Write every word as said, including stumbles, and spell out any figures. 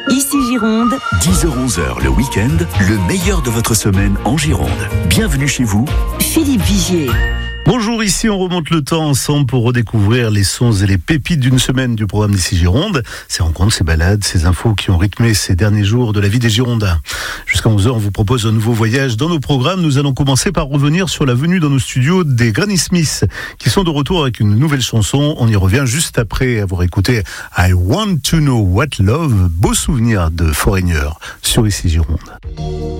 Ici Gironde. dix heures onze heures le week-end, le meilleur de votre semaine en Gironde. Bienvenue chez vous, Philippe Vigier. Bonjour, ici on remonte le temps ensemble pour redécouvrir les sons et les pépites d'une semaine du programme d'Ici Gironde. Ces rencontres, ces balades, ces infos qui ont rythmé ces derniers jours de la vie des Girondins. Jusqu'à onze heures, on vous propose un nouveau voyage dans nos programmes. Nous allons commencer par revenir sur la venue dans nos studios des Granny Smith, qui sont de retour avec une nouvelle chanson. On y revient juste après avoir écouté I Want to Know What Love, beau souvenir de Foreigner sur Ici Gironde.